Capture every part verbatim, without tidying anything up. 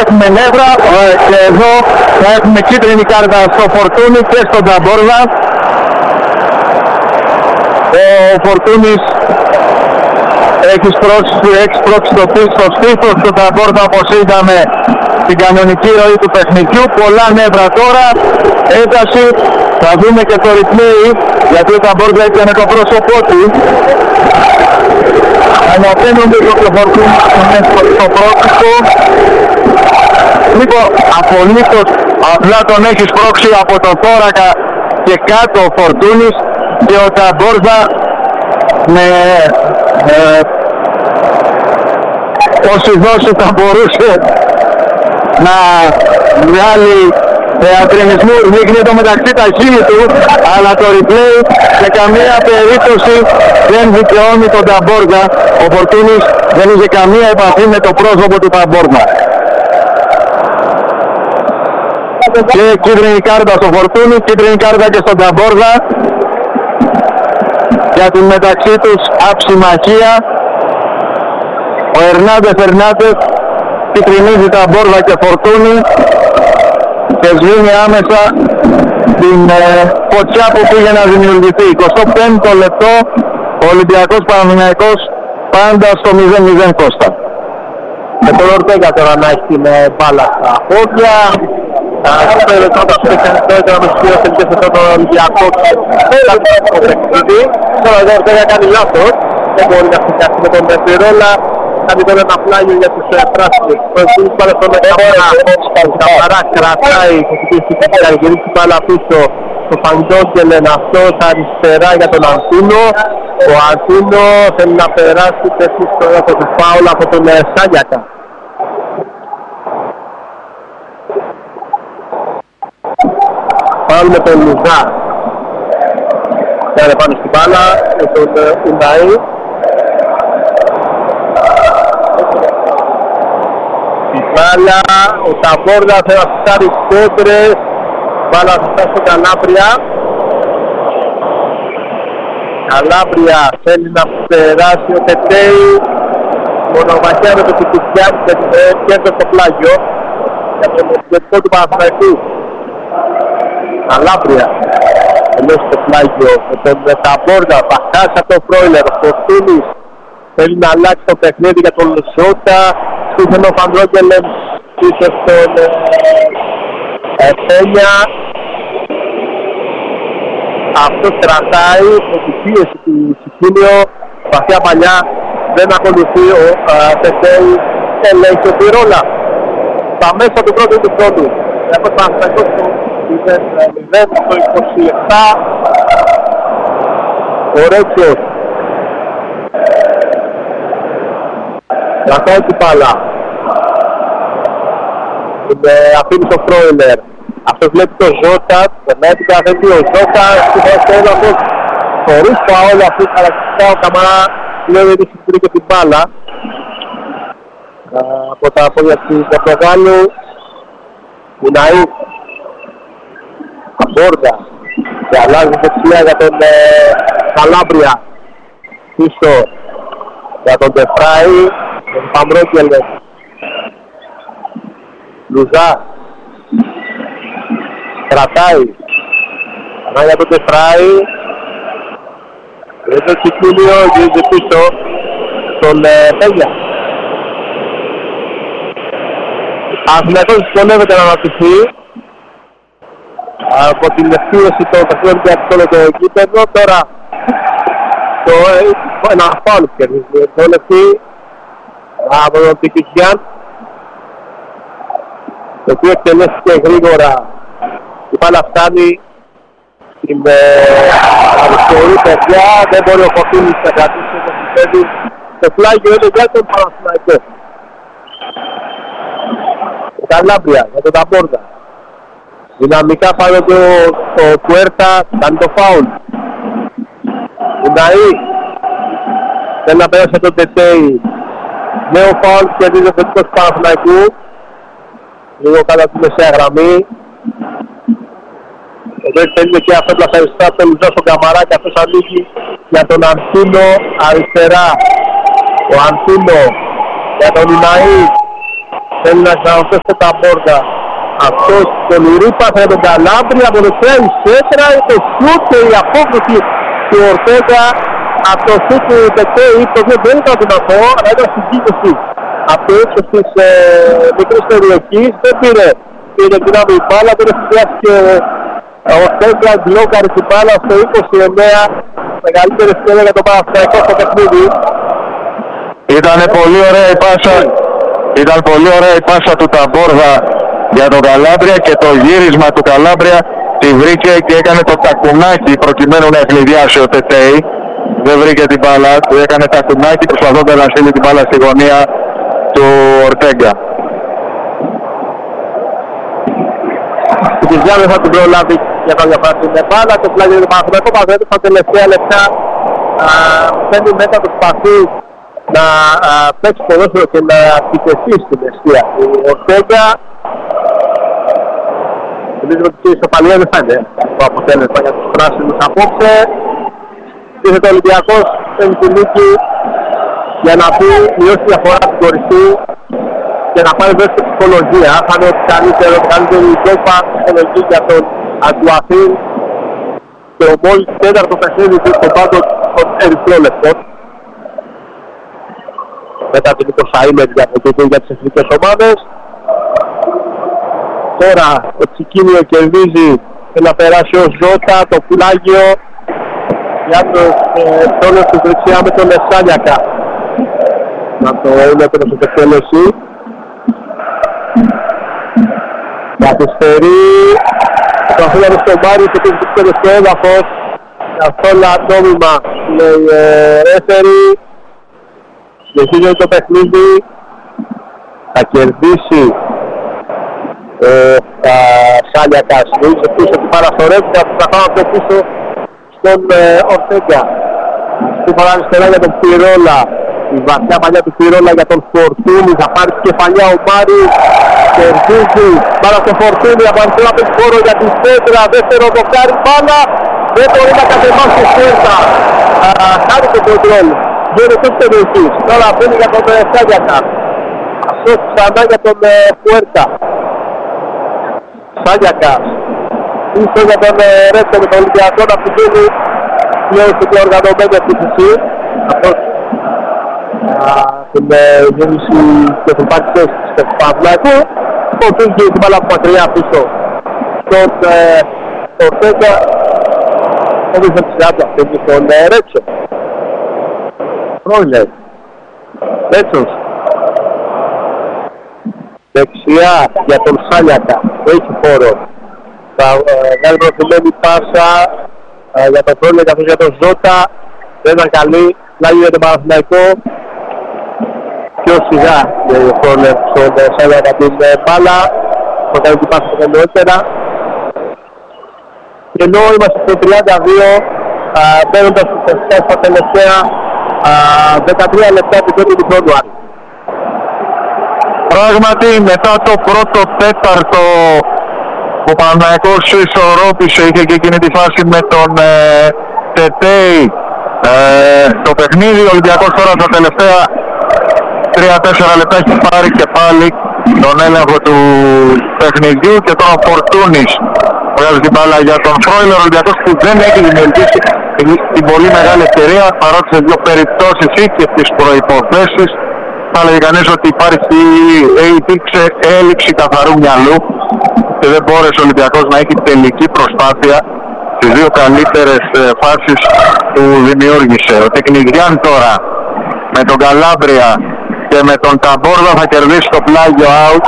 έχουμε νεύρα και εδώ θα έχουμε κίτρινη κάρτα στο Φορτούνι και στον Ταμπόρδα. Ο Φορτούνης έχει σπρώξει το πίσω στο στήθος του Ταμπόρδα, όπως είδαμε στην κανονική ροή του παιχνιδιού. Πολλά νεύρα τώρα, ένταση. Θα δούμε και το replay, γιατί ο Ταμπόρδα έκανε το πρόσωπό του. Αναφέρονται το Φορτούνης στο πρόσωπο. Λοιπόν, απολύτως απλά τον έχει σπρώξει από το τόρακα και κάτω ο Φορτούνης και ο Ταμπόρδα με ε, όση δόση θα μπορούσε να βγάλει θεατρινισμού, δείχνει το μεταξύ τα χείλη του, αλλά το replay σε καμία περίπτωση δεν δικαιώνει τον Ταμπόρδα. Ο Φορτούνης δεν είχε καμία επαφή με το πρόσωπο του Ταμπόρδα. Και κίτρινη κάρτα στο Φορτούνη, κίτρινη κάρτα και στον Ταμπόρδα για την μεταξύ τους αψημαχία. Ο Ερνάντες Ερνάντες κυτρινίζει Ταμπόρδα και Φορτούνη και σβήνει άμεσα την ε, φωτιά που πήγε να δημιουργηθεί. εικοστό πέμπτο λεπτό, ο Ολυμπιακός Παναθηναϊκός πάντα στο μηδέν μηδέν Κώστα. Με τον Ορτέγκα τώρα να έχει την μπάλα στα πόδια. Super λεπτό τα σφαίρε με τους τελικές σε τον Ολυμπιακό το παιχνίδι. Τώρα εδώ ο Ορτέγκα κάνει λάθος, δεν μπορεί να φτιάξει με τον Μεσβηρόλα. Κάνει τώρα ένα πλάγιο για τους πράσινους. Ο Ευθύνης πάλι στον Καμαρά, ο Καμαρά κρατάει θα γυρίσει πάλι πίσω στο Φαντόγκελεν, αυτός αριστερά για τον Αντίνο. Ο Αντίνο θέλει να περάσει τέσσερις στο έργο του φάουλ από τον Σάγιακα. Φάουλ με τον Λουζά. Κάνε πάνω στην μπάλα με τον Ουνταή. Μπάλα, ο Ταμπόρδα θέλει να φτάρει κόντρες. Μπάλα θα φτάσει στο Καλάμπρια. Καλάμπρια θέλει να περάσει ο Τετέι. Μονομαχία με το Κουκουτσιάν και κέρδο στο πλάγιο για τον μοντικό του Παναθηναϊκού. Καλάμπρια ενώ στο πλάγιο με τον Ταμπόρδα. Θα χάσει από τον Φρόιλερ. Ο Φορτούνης θέλει να αλλάξει το παιχνίδι για τον Ζώτα. Στήθεν ο Φαντρόγκελεν πίσω στον Εφένια. Αυτός κρατάει με την πίεση του Σικίνιο. Βαθιά παλιά δεν ακολουθεί ο Τετέι. Ελέγχει ο Πυρόλα στα μέσα του πρώτου του πρώτου. Έχω Παναθηναϊκό στο μηδέν μηδέν στο είκοσι επτά. Ο Ρέτσος κρατάει την μπάλα. Την αφήνει στο Φρόιλερ. Αυτός βλέπει το Ζώτα. Περνάει την καθέτη ο Ζώτα. Στο έδαφος χωρίς φαόλ αυτού χαρακτηριστικά ο Καμαρά πλέον είναι συγκριτή και την μπάλα. Από τα πόδια του Πορτογάλου. Μουναή. Αμπόρδα. Και αλλάζει δεξιά για τον Καλάμπρια. Πίσω για τον Τεφράη. Τον Παμρόκελεν. Λουζά. Κρατάει. Ανά για τον Τεφράη. Και το Τσικίνιο γυρίζει πίσω στον Πέγια. Αθηναϊκός δυσκολεύεται να αναπτυχθεί από την ευθύνωση των παιχνιδιών και από όλο το γήπεδο. Τώρα το ένα φάουλ κερδίζει το λεπτή από τον Τικικιάν, το οποίο εκτελέστηκε γρήγορα. Η μπάλα φτάνει στην αριστερή παιδιά, δεν μπορεί ο Κοφίνης να κρατήσει το παιχνίδι. Το πλάγιο είναι για τον Παναθηναϊκό. Ο Καλάμπρια για τον Ταμπόρδα. Δυναμικά πάνω το, το Κουέρτα, κάνει το φάουλ. Ουνταή θέλει να περάσει τον Τετέι. Νέο φάουλ και κερδίζει ο θετικός του Παναθηναϊκού. Λίγο κάτω από τη μεσαία γραμμή. Εδώ θέλει και αυτό τα αριστερά, θέλει να στον Καμαρά και αυτός ανοίγει για τον Αντίνο αριστερά. Ο Αντίνο για τον Ουνταή. θέλει να ξαναδώσει τα μπόρτα. Αυτός τον Ιρίπασε με τον Καλάμπρια, από δεξιά η Σέτρα, το σιούτ και η απόκριση του Ορτέγκα. Από το σιούτ του Τεκέ είπε ότι δεν ήταν δυνατό, αλλά ήταν συγκίνηση. Από το ύψος της ε, μικρής περιοχής δεν πήρε. Πήρε δυνάμει η μπάλα, δεν εφηδιάστηκε ο Ορτέγκα, μπλόκαρε την μπάλα στο είκοσι εννέα. Μεγαλύτερη ευκαιρία για τον Παναθηναϊκό στο παιχνίδι. Ήταν πολύ ωραία η πάσα, ήταν πολύ ωραία η πάσα του Ταμπόρδα για τον Καλάμπρια και το γύρισμα του Καλάμπρια τη βρήκε και έκανε το τακουνάκι προκειμένου να ευνηδιάσει ο Τετέι. Δεν βρήκε την μπάλα, του έκανε τακουνάκι προσπαθώντας να στείλει την μπάλα στη γωνία του Ορτέγκα. Η Κιζιά δεν θα την προλάβει για κάποια φορά την μπάλα, το πλάγιο του Παναθηναϊκού Παναθηναϊκού στα τελευταία λεπτά φαίνει μετά το σπαθί να α, παίξει ποδόσφαιρο και να επιτεθεί στην αιστεία. Ο Ορτέγκα νομίζω ότι η ισοπαλία δεν θα είναι το αποτέλεσμα για τους πράσινους απόψε. Ήρθε ο Ολυμπιακός, παίρνει τη νίκη για να πει μειώσει τη διαφορά στην κορυφή και να πάρει βέβαια στην ψυχολογία. Θα είναι ότι καλύτερο, καλύτερη ντόπα ψυχολογική για τον Αντουαθήν και ο μόλις τέταρτο παιχνίδι του στον πάντο των ερυθρόλεπτων. Μετά την εικοσαήμερη διαποτήτου για τις εθνικές ομάδες. Τώρα ο Τσικίνιο κερδίζει και να περάσει ο Ζώτα, το πλάγιο για τους τόνους του δεξιά με τον Εσάλιακα. Να το είναι προς την εκτέλεση. Καθυστερεί. Το αφήναμε στο Μάρι και πήγε στο τελευταίο έδαφος. Καθόλου νόμιμα λέει ρέφερι. Συνεχίζει το παιχνίδι. Θα κερδίσει ο Σάλιακας. Βγήκε πίσω την παραστορέτηκα που θα πάμε από πίσω στον Ορτέγκα. Στην φορά αριστερά για τον Πυρόλα. Η βαθιά παλιά του Πυρόλα για τον Φορτούνη. Θα πάρει την κεφαλιά ο Μάρις. Κερδίζει πάρα στο Φορτούνη. Απαντούν από τον χώρο για τη Σέντρα. Δεύτερο δοκάρι μπάλα. Δεν μπορεί να κατεβάσει τη Σέντρα. Χάρη το κοντρόλ. Γίνεται τους περιοχής. Τώρα μπαίνει για τον Σάλιακα. Αυτός ξανά για τον Φουέρτα. Σάλιακας. Ήρθε για τον Ρέτσο με τον Ολυμπιακό να πηγαίνει πλέον στην πιο οργανωμένη επίθεση. Αυτός την γέννηση και την πάρει θέση της Παναθηναϊκού. Ο οποίος γίνει την μπάλα από μακριά πίσω στον Ορτέγκα. Ο οποίος θα τη σειρά του αυτή στον Ρέτσο. Φρόιλερ. Ρέτσος. Δεξιά για τον Σάλιακα. Έχει χώρο. Θα βγάλει προθυμένη πάσα ε, για τον Φρόιλερ καθώς για τον Ζώτα. Δεν ήταν καλή. Λάγει για τον Παναθηναϊκό. Πιο σιγά για τον Φρόιλερ στον Σάλιακα την μπάλα. Θα κάνει την πάσα πιο νωρίτερα. Και ενώ είμαστε στο τριάντα δύο ε, μπαίνοντας στα τελευταία δεκατρία λεπτά του τέτοιου χρόνου. Πράγματι μετά το πρώτο τέταρτο ο Παναθηναϊκός ισορρόπησε, είχε και εκείνη τη φάση με τον ε, Τετέι ε, το παιχνίδι. Ο Ολυμπιακός τώρα στα τελευταία τρία τέσσερα λεπτά έχει πάρει και πάλι τον έλεγχο του παιχνιδιού και τώρα ο Φορτούνης βγάζει την μπάλα για τον Φρόιλερ. Ο Ολυμπιακός που δεν έχει δημιουργήσει την πολύ μεγάλη ευκαιρία παρότι σε δύο περιπτώσεις ή και στις προϋποθέσεις θα λέγει κανείς ότι υπάρχει, υπήρξε έλλειψη καθαρού μυαλού και δεν μπόρεσε ο Ολυμπιακός να έχει τελική προσπάθεια στις δύο καλύτερες φάσεις που δημιούργησε. Ο Τεκνιδιάν τώρα με τον Καλάμπρια και με τον Ταμπόρδα θα κερδίσει το πλάγιο out.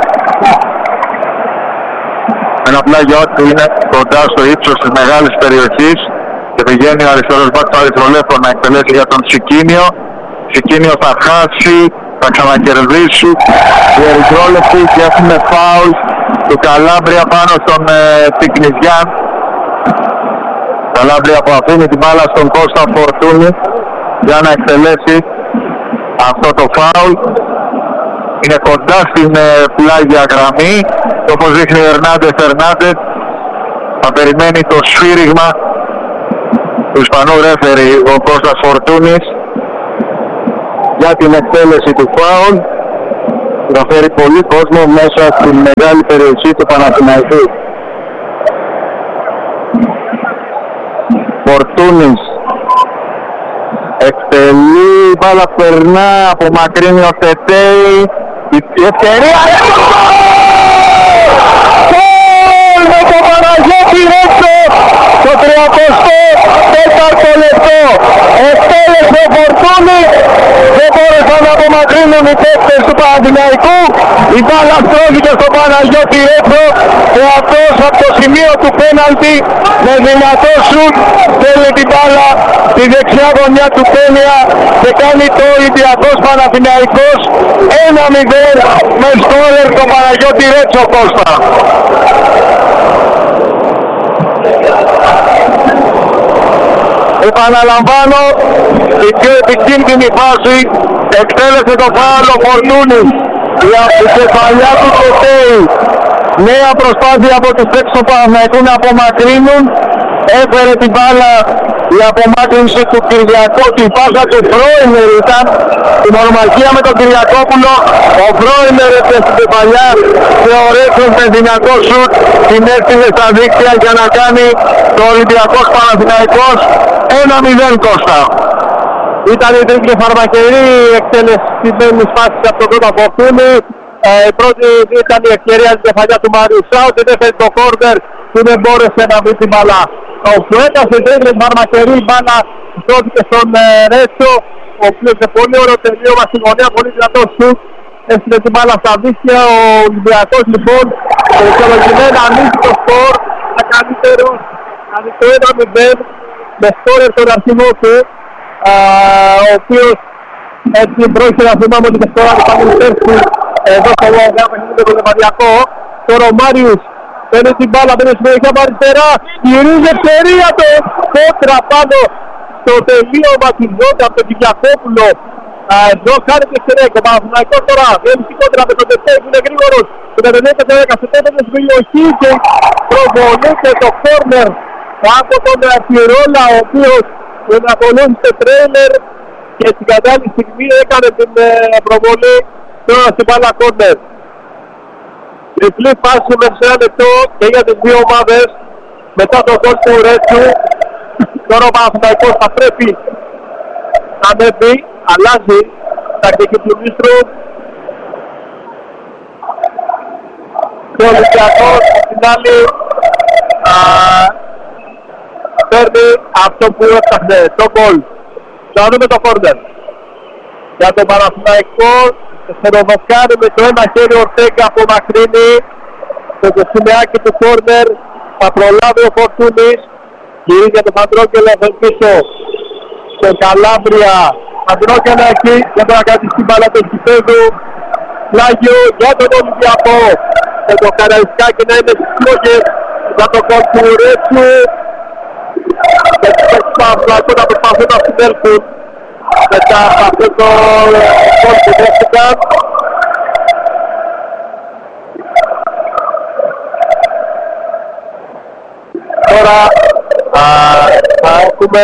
Ένα πλάγιο out που είναι κοντά στο ύψος της μεγάλης περιοχής και πηγαίνει ο αριστερός μπακ στο αριστερολέφτο να εκτελέσει για τον Τσικίνιο. Τσικίνιο θα χάσει, θα ξανακερδίσει. Οι ερυθρόλεπτοι και έχουμε φάουλ του Καλάμπρια πάνω στον ε, Τικνιζιάν. Καλάμπρια που αφήνει την μπάλα στον Κώστα Φορτούνη για να εκτελέσει αυτό το φάουλ. Είναι κοντά στην ε, πλάγια γραμμή και όπως δείχνει ο Ερνάντες Ερνάντες θα περιμένει το σφύριγμα του Ισπανού ρέφερη ο Κώστας Φορτούνης για την εκτέλεση του φάουλ. Θα φέρει πολύ κόσμο μέσα στη μεγάλη περιοχή του Παναθηναϊκού. Φορτούνης εκτελεί, η μπάλα περνά, απομακρύνει ο Τετέι, η ευκαιρία, γκολ με το Παναγιώτη Ρέτσο στο τριακοστό τέταρτο λεπτό. Εκτέλεσε ο Φορτούνης, δεν μπόρεσαν να απομακρύνουν οι παίκτες του Παναθηναϊκού. Η μπάλα στρώθηκε στο Παναγιώτη Ρέτσο και αυτός από το σημείο του πέναλτι με δυνατό σουτ στέλνει την μπάλα στη δεξιά γωνιά του Πένια και κάνει το Ολυμπιακός Παναθηναϊκός ένα μηδέν με σκόρερ τον Παναγιώτη Ρέτσο. Κώστα. Επαναλαμβάνω, η πιο επικίνδυνη φάση εκτέλεσε το φάουλ ο Φορτούνης για την κεφαλιά του Τετέι. Νέα προσπάθεια από τους παίκτες του Παναθηναϊκού να απομακρύνουν. Έφερε την μπάλα η απομάκρυνση του Κυριακόπουλου. Η πάσα του Φρόιμερ ήταν η μονομαχία με τον Κυριακόπουλο. Ο Φρόιμερ έπαιξε στην κεφαλιά και ο Ρέτσος με δυνατό σουτ την έστειλε στα δίκτυα για να κάνει το Ολυμπιακός Παναθηναϊκός ένα μηδέν. Κώστα. Ήταν η τρίτη φαρμακερή εκτελεσμένη φάση από τον πρώτο Φορτούνη. Ε, η πρώτη ήταν η ευκαιρία της κεφαλιά του Μάριου Σάου και δεν φέρει το κόρνερ που δεν μπόρεσε να βρει την μπάλα. Ο Φουέτας στην τρίτη φαρμακερή μπάλα δόθηκε στον ε, Ρέτσο, ο οποίος σε πολύ ωραίο τελείωμα στην γωνία, πολύ δυνατό σουτ, έστειλε την μπάλα στα δίχτυα. Ο Ολυμπιακός λοιπόν δικαιολογημένα ανοίγει το σκορ, τα καλύτερο, κάνει το ένα μηδέν με σκόρερ τον αρχηγό του, α, ο οποίος έτσι πρόκειται να θυμάμαι ότι και στο άλλο θα μου πέρσι εδώ στο Λόγια παιχνίδι το Λεβαδιακό. Τώρα ο Μάριους παίρνει την μπάλα, παίρνει στην περιοχή από αριστερά, γυρίζει ευκαιρία το κόντρα πάνω στο τελείωμα της Ζώντα από τον Κυριακόπουλο. Εδώ κάνει την ευκαιρία και ο Παναθηναϊκός τώρα βγαίνει στην κόντρα με τον Τετέι που είναι γρήγορος. Και με τον δέκα σε τέτοια στην περιοχή και προβολείται το κόρνερ από τον Πυρόλα, ο οποίος τον ακολούθησε τρέιλερ και στην κατάλληλη στιγμή έκανε την προβολή τώρα στην μπάλα κόρνερ. Τριπλή φάση με σε ένα λεπτό και για τις δύο ομάδες μετά το γκολ του Ρέτσου. Τώρα ο Παναθηναϊκός θα πρέπει να ανέβει, αλλάζει τακτική του Μίστρου και ο Ολυμπιακός στην άλλη παίρνει αυτό που έφταχνε, το γκολ. Θα δούμε το κόρνερ για τον Παναθηναϊκό. Στεροδοκάρι με το ένα χέρι ο Ορτέγκα απομακρύνει το σημαίακι του κόρνερ. Θα προλάβει ο Φορτούνης, γυρίζει για τον Παντρόκελο πίσω στον Καλάμπρια. Παντρόκελο εκεί για να κρατήσει την μπάλα του γηπέδου. Πλάγιο για τον Ολυμπιακό και το Καραϊσκάκι να είναι στις λόγες για τον γκολ του Ρέτσου και τους Παναθηναϊκούς να προσπαθούν να συνέλθουν μετά από αυτό το γκολ που δέχτηκαν. Τώρα α, θα έχουμε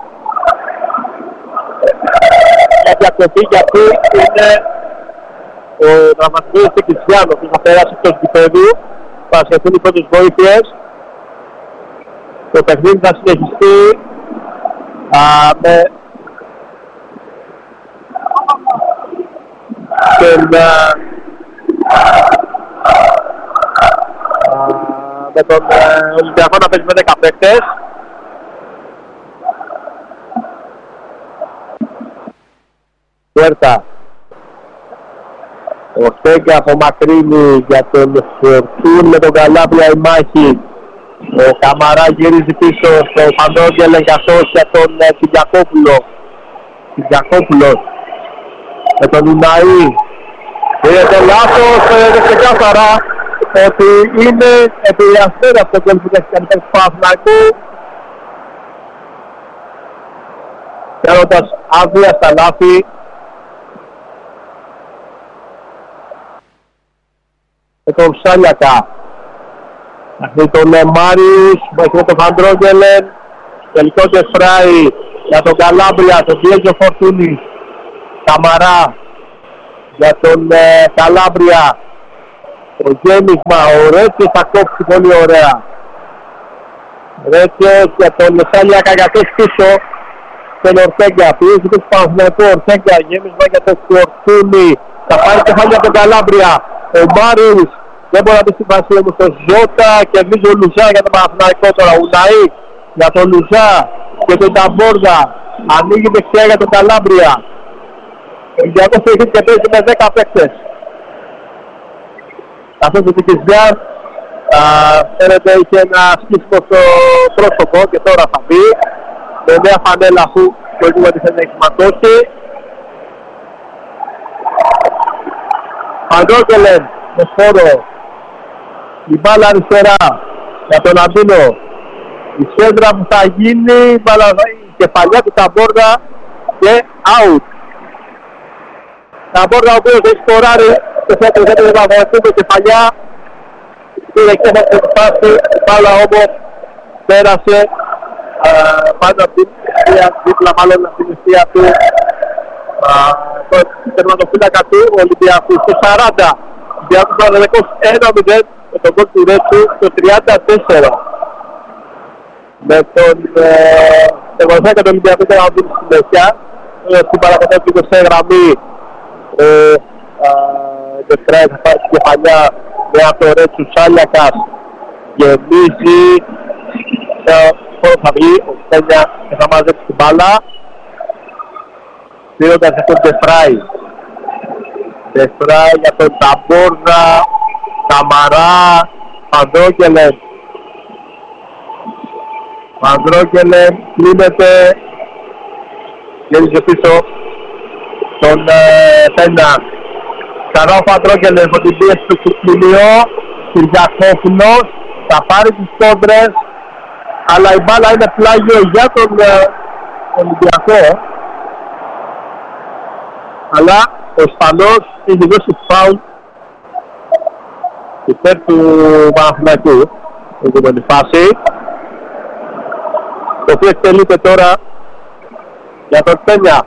μια διακοπή γιατί είναι ο δραματισμός του Κριστιανού που θα περάσει εκτός γηπέδου. Θα ασχεθούν οι πρώτες βοήθειες. Το παιχνίδι θα συνεχιστεί α, με την, α, α, με τον ε, Ολυμπιακό να παίζει με δέκα παίκτες. Κουέρτα. Ο Στέγκα απομακρύνει για τον Φορτούν με τον Καλάμπρια η μάχη. Ο Καμαρά γυρίζει πίσω στο Παντρόγγελ εγκαθώς για τον ε, Κυριακόπουλο. Κυριακόπουλος με τον Ιναή. Είναι το λάθος, είναι ξεκάθαρα ότι είναι επηρεασμένο από το γκολ που έχει κάνει του Παναθηναϊκού. Κάνοντας άδεια στα λάθη. Με τον Ψάλιακα. Μέχρι τον Μάριους, μέχρι τον Φαντρόγγελεν. Τελικός Εφράη για τον Καλάμπρια, τον πιέζει ο Φορτούνης. Καμαρά. για τον ε, Καλάμπρια. Το γέμισμα, ο Ρέτσιος θα κόψει πολύ ωραία. Ρέτσιος για τον Σάλια Καγατές πίσω. Τον Ορτέγκα, πιέζει του Παναθηναϊκού. Ορτέγκα, γέμισμα για τον Φορτούνι. Θα πάρει κεφάλι από τον Καλάμπρια. Ο Μάριους δεν μπορεί να πει στην φάση όμως το Ζώτα. Κερδίζει ο Λουζά για τον Παναθηναϊκό τώρα. Ουναή για τον Λουζά και τον Ταμπόρδα. Ανοίγει δεξιά για τον Καλάμπρια. Ο Ολυμπιακός έχει και παίζει με δέκα παίκτες. Αυτός ο Τικισβιάς φαίνεται είχε ένα σκίσιμο στο πρόσωπο και τώρα θα μπει. Με νέα φανέλα αφού προηγούμενη θέλει να έχει ματώσει. Παντρόκελεν με φόρο. Η μπάλα αριστερά για τον Αντίνο. Η σέντρα που θα γίνει, η, μπάλα, η κεφαλιά του Ταμπόρδα και out. Ταμπόρδα ο οποίος έχει σκοράρει και θα έπρεπε να βοηθούν με κεφαλιά. Πήρε και θα ξεπάσει, η μπάλα όμως πέρασε πάνω από την αιστεία, δίπλα μάλλον από την αιστεία του τον τερματοφύλακα του Ολυμπιακού. Στο σαράντα, ο Ολυμπιακός Παναθηναϊκός ένα μηδέν με τον γκολ του Ρέτσου στο τριάντα τέσσερα. Με τον Εγωθέα και τον Ολυμπιακό και να δίνει συνέχεια. Στην παρακολουθία του σε γραμμή ο Δευτράης θα πάρει την κεφαλιά με από το Ρέτσου Σάλιακας. Γεμίζει θα βγει ο Στένια και θα μαζέψει την μπάλα. Πήροντας αυτόν τον Ντεφράι. Ντεφράι για τον Ταμπόρδα. Καμαρά. Παντρόκελεν. Παντρόκελεν κλείνεται. Γύρισε πίσω τον Στένια. Ξανά ο Παντρόκελεν από την πίεση του Κουκλινιό. Κυριακόπουλος θα πάρει τις κόντρες. Αλλά η μπάλα είναι πλάγιο για τον ε, Ολυμπιακό. Αλλά ο Ισπανός έχει δώσει φάουλ υπέρ του Παναθηναϊκού στην επόμενη φάση. Το οποίο εκτελείται τώρα για τον Πένια.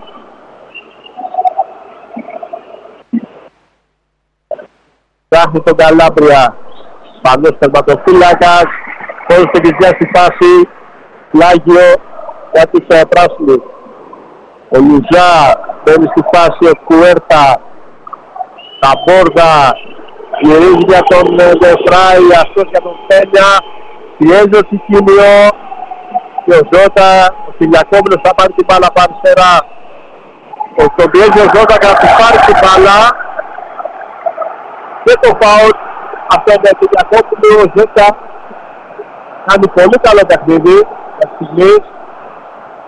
Ψάχνει τον Καλάμπρια. Ισπανός τερματοφύλακας. Χωρίς την κυριά στη φάση, πλάγιο για τους uh, πράσινους. Ο Λουζά μπαίνει στη φάση, ο Κουέρτα, Ταμπόρδα, γυρίζει για τον Δεφράι, αυτός για τον Πένια, πιέζει ο Τσικίνιο και ο Ζώτα, ο Κυριακόπουλος θα πάρει την μπάλα από αριστερά. Τον πιέζει ο Ζώτα και θα του πάρει την μπάλα και το φάουλ από τον Κυριακόπουλο, ο Ζώτα. Κάνει πολύ καλό παιχνίδι,